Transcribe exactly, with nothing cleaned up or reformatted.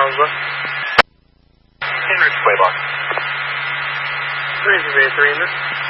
Brownsville. En route to Playbox. Three zero three in this.